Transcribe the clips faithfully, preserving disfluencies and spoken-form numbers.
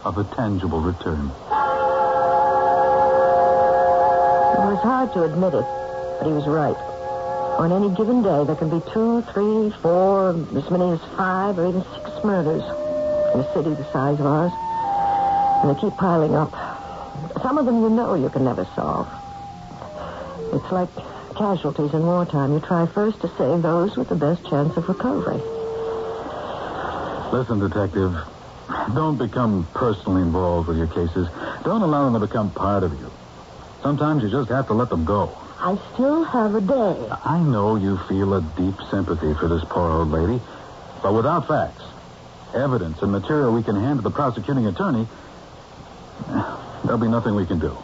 of a tangible return. It was hard to admit it, but he was right. On any given day, there can be two, three, four, as many as five, or even six murders in a city the size of ours. And they keep piling up. Some of them you know you can never solve. It's like casualties in wartime. You try first to save those with the best chance of recovery. Listen, Detective, don't become personally involved with your cases. Don't allow them to become part of you. Sometimes you just have to let them go. I still have a day. I know you feel a deep sympathy for this poor old lady, but without facts, evidence, and material we can hand to the prosecuting attorney, there'll be nothing we can do.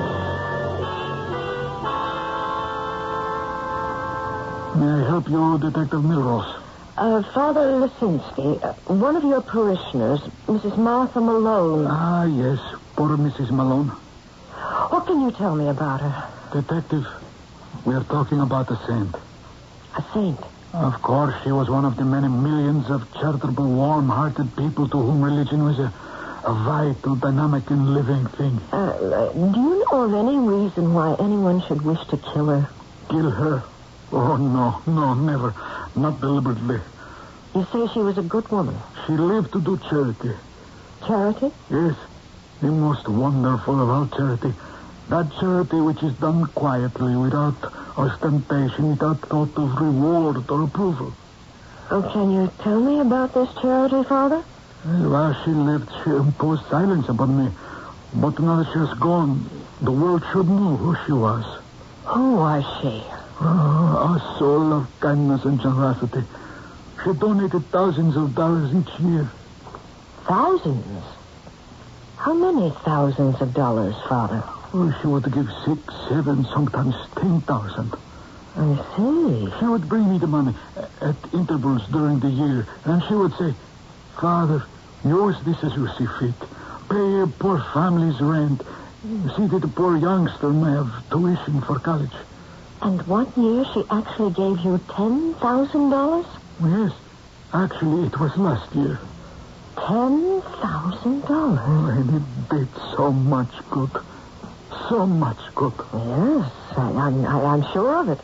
May I help you, Detective Milrose? Uh, Father Lisinski, uh, one of your parishioners, Missus Martha Malone. Ah, yes, poor Missus Malone. What can you tell me about her? Detective, we are talking about a saint. A saint? Of course, she was one of the many millions of charitable, warm-hearted people to whom religion was a, a vital, dynamic, and living thing. Uh, uh, do you know of any reason why anyone should wish to kill her? Kill her? Oh, no, no, never. Not deliberately. You say she was a good woman? She lived to do charity. Charity? Yes, the most wonderful of all charity. That charity which is done quietly, without ostentation, without thought of reward or approval. Oh, can you tell me about this charity, Father? Well, while she lived, she imposed silence upon me. But now that she has gone, the world should know who she was. Who was she? Oh, a soul of kindness and generosity. She donated thousands of dollars each year. Thousands? How many thousands of dollars, Father? Oh, she would give six, seven, sometimes ten thousand. I see. She would bring me the money at intervals during the year, and she would say, Father, use this as you see fit. Pay a poor family's rent. See that the poor youngster may have tuition for college. And one year she actually gave you ten thousand dollars? Yes. Actually, it was last year. Ten thousand dollars? Oh, and it did so much good. So much good. Yes, I, I'm, I, I'm sure of it.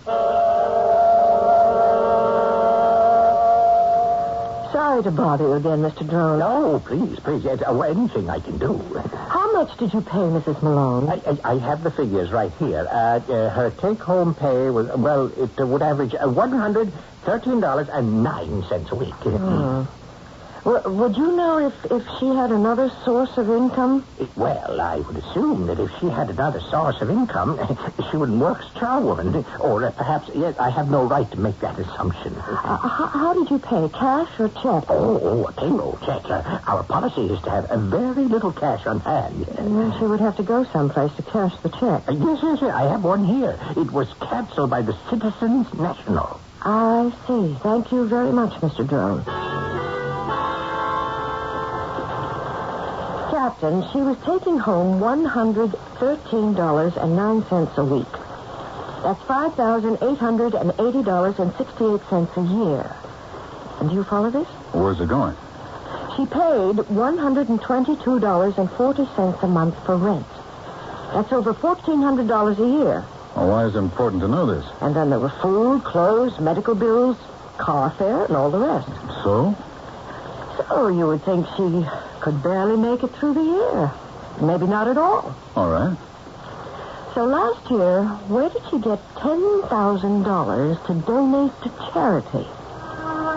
Sorry to bother you again, Mister Drone. No, please, please. Yes, uh, anything I can do. How much did you pay Missus Malone? I, I, I have the figures right here. Uh, uh, her take-home pay was, well, it uh, would average uh, one hundred thirteen dollars and nine cents a week. Hmm. W- would you know if, if she had another source of income? Well, I would assume that if she had another source of income, she would work as charwoman. Or uh, perhaps, yes, I have no right to make that assumption. Uh, how, how did you pay, cash or check? Oh, oh a payroll check. Uh, our policy is to have a very little cash on hand. And then she would have to go someplace to cash the check. Uh, yes, yes, yes, I have one here. It was canceled by the Citizens National. I see. Thank you very much, Mister Drone. Captain, she was taking home one hundred thirteen dollars and nine cents a week. That's five thousand eight hundred eighty dollars and sixty-eight cents a year. And do you follow this? Where's it going? She paid one hundred twenty-two dollars and forty cents a month for rent. That's over fourteen hundred dollars a year. Well, why is it important to know this? And then there were food, clothes, medical bills, car fare, and all the rest. So? So you would think she could barely make it through the year. Maybe not at all. All right. So last year, where did she get ten thousand dollars to donate to charity?